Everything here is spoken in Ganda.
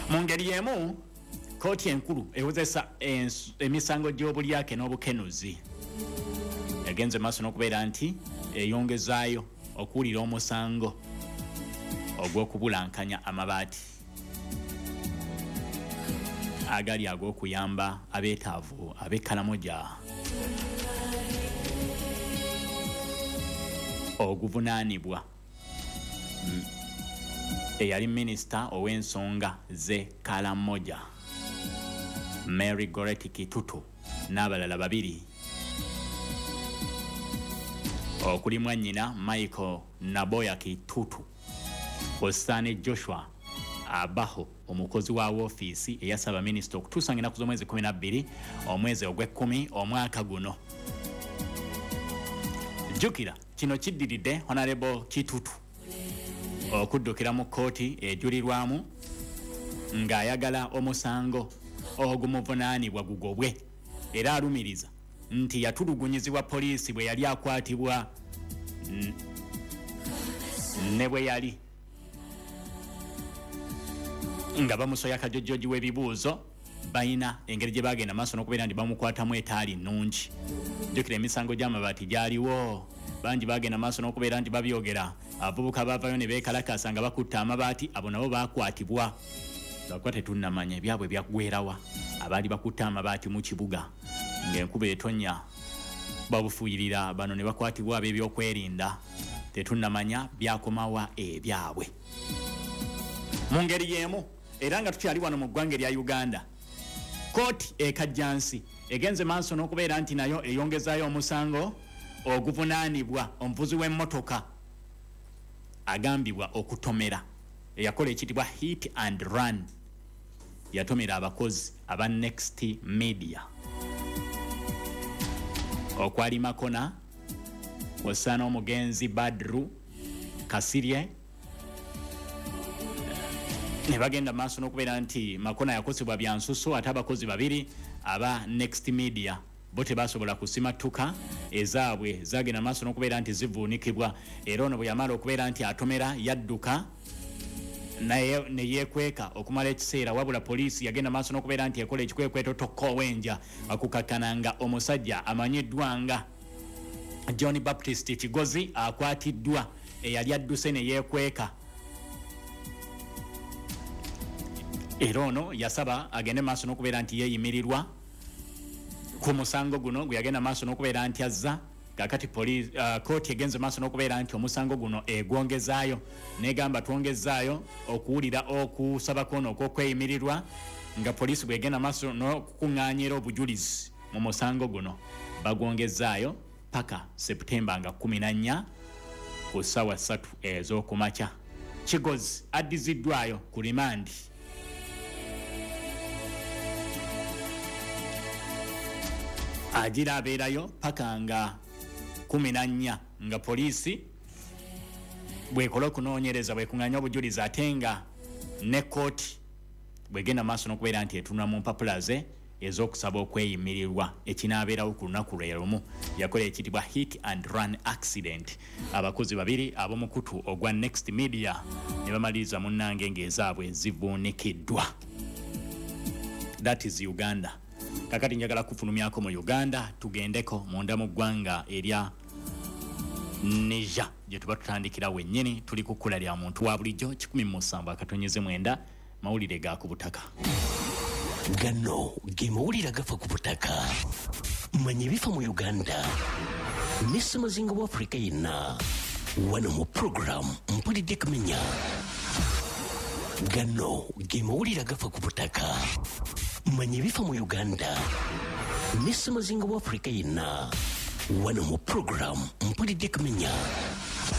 Mu ngeri y'emu kooti enkulu ewozesa emisango gy'obulyake n'obukenuzi yagenze maaso n'okubeera nti eyongezaayo okuwulira omusango ogw'okubulankanya amabaati agali ag'okuyamba abeetaavu ab'Ekalamoja oguvunaanibwa eyali minisita ow'ensonga z'Ekalamoja Mary Goretti Kitutu n'abalala babiri okuli mwannyina Michael Naboya Kitutu Osane Joshua Abaho omukozi wa woofiisi eyasaba minisita okutuusa ng'ennaku z'omwezi 12 omwezi ogw'ekkumi omwaka guno. Jjukira kino kiddiridde Honorable Kitutu okuddukira mu kkooti ejulirwamu ng'ayagala omusango ogumuvunaanibwa gugobwe era alumiriza nti yatulugunyizibwa poliisi bwe yali akwatibwa ne bwe yali nga bamusoya kajojjoji w'ebibuuzo bayina engeri gye bagenda maaso n'okubeera nti bamukwatamu etaali nnungi. Jjukira emisango gy'amabaati gyaliwo bangi bagenda maaso n'okubeera nti babyogera abavubuka baavayo ne beekalakasa nga bakutta amabaati abo nabo baakwatibwa lwakuba tetunnamanya ebyabwe byaggweerawa abaali bakutta amabaati mu kibuga ng'enkuba etonnya babufuuyirira bano ne bakwatibwa ab'ebyokwerinda tetunnamanya byakomawa ebyabwe. Mu ngeri y'emu era nga tukyali wano mu ggwanga erya Uganda kooti ekajjansi egenze maaso n'okubeera nti nayo eyongezaayo omusango oguvunaanibwa omuvuzi w'emmotoka agambibwa okutomera eyakola ekitibwa hit and run yatomera abakozi aba Next Media okwali Makona Osana omugenzi Badru Kasirye ne bagenda maaso n'okubeera nti Makona yakosebwa bya nsusu ate abakozi babiri aba Next Media bo tebasobola kusimattuka ezaabwe zagenda maaso n'okubeera nti zivuunikibwa era ono bwe yamala okubeera nti atomera yadduka naye ne yeekweka okumala ekiseera wabula poliisi yagenda maaso n'okubeera nti ekola ekikwekweto tokkoowenja akukakkananga omusajja amanyiddwa nga John Baptist Kigozi akwatiddwa eyali adduse ne yeekweka era ono yasaba agende maaso n'okubeera nti yeeyimirirwa ku musango guno gwe yagenda maaso n'okubeera nti azza kakati kooti egenze maaso n'okubeera nti omusango guno egwongezaayo negamba twongezaayo okuwulira okusaba kono okw'okweyimirirwa nga poliisi bwegenda maaso n'okukuŋŋaanyira obujulizi mu musango guno bagwongezaayo paka Septemba nga 14 ku ssaawa 3 ez'okumakya. Kigozi addiziddwayo ku rimandi agira abeerayo paka nga 14 nga poliisi bwekola okunoonyereza bwekuŋŋaanya obujulizi ate nga ne kooti bwegenda maaso n'okubeera nti etunula mu mpapula ze ez'okusaba okweyimirirwa ekinaabeerawo ku lunaku lwe lumu yakola ekitibwa hit and run accident abakozi babiri ab'omukutu ogwa Next Media ne bamaliriza munnange ng'ezaabwe zivuunikiddwa. That is Uganda. Kakati njagala kufulumyako mu Uganda tugendeko munda mu ggwanga erya Niger gye tuba tutandikira wennyini tuli ku kkula lya muntu wa bulijjo 17 mawulire ga ku butaka. Gano ge mawulire gafa ku butaka manya ebifa mu Uganda ne Ssemazinga wa Afrika yenna wano mu program mpulidde kumenya. Gano ge mawulire gafa ku butaka manya ebifa mu Uganda ne Ssemazinga wa Afrika yenna wano mu program mpulidde kumenya.